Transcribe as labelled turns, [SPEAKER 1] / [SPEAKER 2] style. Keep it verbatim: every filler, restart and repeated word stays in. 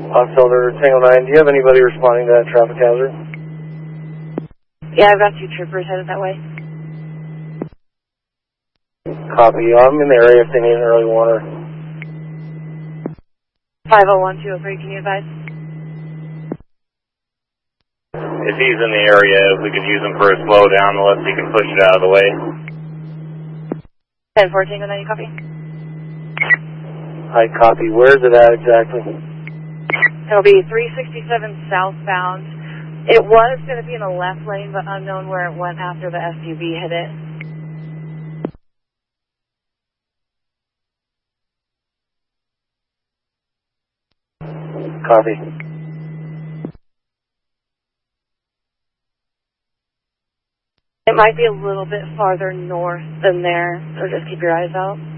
[SPEAKER 1] Officer Tango nine, do you have anybody responding to that traffic hazard?
[SPEAKER 2] Yeah, I've got two troopers headed that way.
[SPEAKER 1] Copy. I'm in the area if they need an early warner.
[SPEAKER 2] five oh one, two oh three, can you advise?
[SPEAKER 3] If he's in the area, if we could use him for a slowdown unless he can push it out of the way.
[SPEAKER 2] ten four, Tango nine, you copy?
[SPEAKER 1] I copy. Where is it at exactly?
[SPEAKER 2] It'll be three sixty-seven southbound. It was going to be in the left lane, but unknown where it went after the S U V hit it.
[SPEAKER 1] Copy.
[SPEAKER 2] It might be a little bit farther north than there, so just keep your eyes out.